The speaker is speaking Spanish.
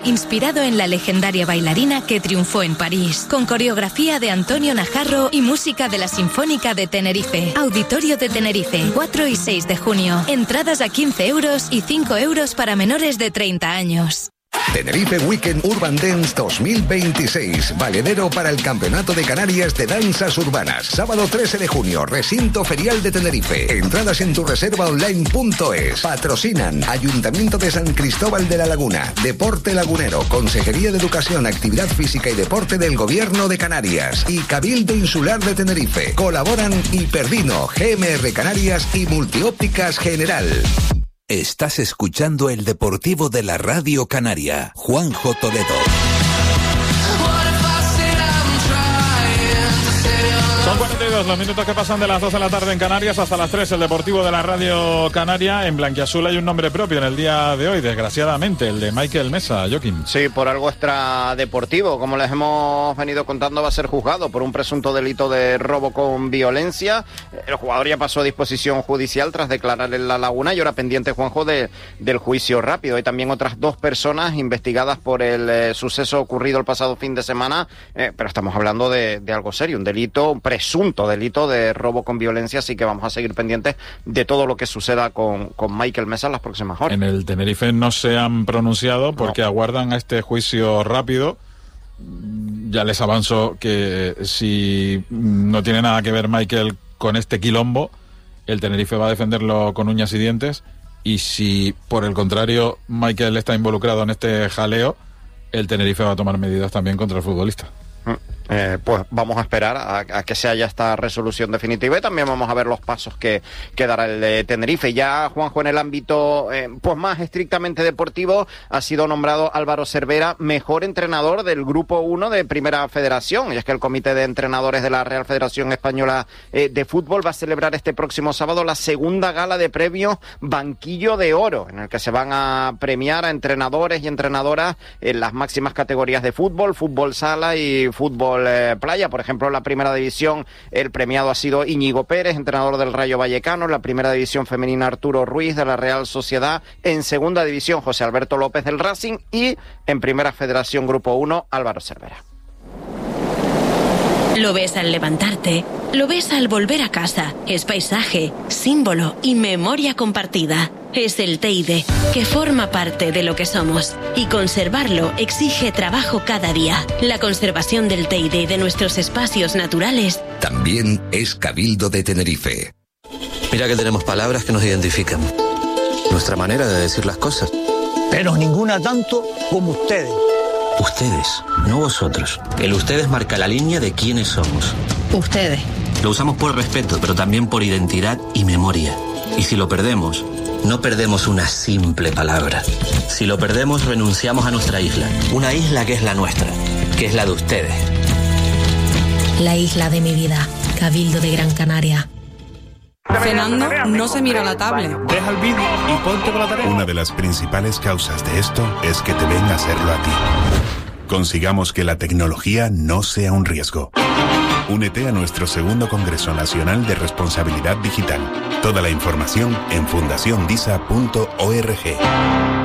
inspirado en la legendaria bailarina que triunfó en París, con coreografía de Antonio Najarro y música de la Sinfónica de Tenerife. Auditorio de Tenerife, 4 y 6 de junio. Entradas a 15 euros y 5 euros para menores de 30 años. Tenerife Weekend Urban Dance 2026, valedero para el Campeonato de Canarias de Danzas Urbanas. Sábado 13 de junio, Recinto Ferial de Tenerife. Entradas en tureservaonline.es. Patrocinan Ayuntamiento de San Cristóbal de la Laguna, Deporte Lagunero, Consejería de Educación, Actividad Física y Deporte del Gobierno de Canarias y Cabildo Insular de Tenerife. Colaboran Hiperdino, GMR Canarias y Multiópticas General. Estás escuchando el Deportivo de la Radio Canaria. Juanjo Toledo. Son 42 los minutos que pasan de las 2 de la tarde en Canarias hasta las 3. El Deportivo de la Radio Canaria. En Blanquiazul hay un nombre propio en el día de hoy, desgraciadamente, el de Michael Mesa. Joaquín. Sí, por algo extradeportivo. Como les hemos venido contando, va a ser juzgado por un presunto delito de robo con violencia. El jugador ya pasó a disposición judicial tras declarar en La Laguna y ahora pendiente, Juanjo, del juicio rápido. Hay también otras 2 personas investigadas por el suceso ocurrido el pasado fin de semana, pero estamos hablando de algo serio, un delito, un presunto delito de robo con violencia, así que vamos a seguir pendientes de todo lo que suceda con Michael Mesa en las próximas horas. En el Tenerife no se han pronunciado porque aguardan a este juicio rápido. Ya les avanzo que si no tiene nada que ver Michael con este quilombo, el Tenerife va a defenderlo con uñas y dientes, y si por el contrario Michael está involucrado en este jaleo, el Tenerife va a tomar medidas también contra el futbolista. Pues vamos a esperar a que se haya esta resolución definitiva y también vamos a ver los pasos que dará el Tenerife. Ya, Juanjo, en el ámbito pues más estrictamente deportivo, ha sido nombrado Álvaro Cervera mejor entrenador del Grupo 1 de Primera Federación, y es que el Comité de Entrenadores de la Real Federación Española de Fútbol va a celebrar este próximo sábado la segunda gala de premios Banquillo de Oro, en el que se van a premiar a entrenadores y entrenadoras en las máximas categorías de fútbol, fútbol sala y fútbol playa. Por ejemplo, en la primera división el premiado ha sido Íñigo Pérez, entrenador del Rayo Vallecano. En la primera división femenina, Arturo Ruiz de la Real Sociedad. En segunda división, José Alberto López del Racing. Y en Primera Federación Grupo 1, Álvaro Cervera. Lo ves al levantarte, lo ves al volver a casa. Es paisaje, símbolo y memoria compartida. Es el Teide, que forma parte de lo que somos. Y conservarlo exige trabajo cada día. La conservación del Teide y de nuestros espacios naturales también es Cabildo de Tenerife. Mira que tenemos palabras que nos identifican. Nuestra manera de decir las cosas. Pero ninguna tanto como ustedes. Ustedes, no vosotros. El ustedes marca la línea de quiénes somos. ustedes. Lo usamos por respeto, pero también por identidad y memoria. Y si lo perdemos, no perdemos una simple palabra. Si lo perdemos, renunciamos a nuestra isla. Una isla que es la nuestra, que es la de ustedes. La isla de mi vida, Cabildo de Gran Canaria. Cenando, no se mira la tablet. Deja el vídeo y ponte con la tarea. Una de las principales causas de esto es que te ven a hacerlo a ti. Consigamos que la tecnología no sea un riesgo. Únete a nuestro segundo Congreso Nacional de Responsabilidad Digital. Toda la información en fundaciondisa.org.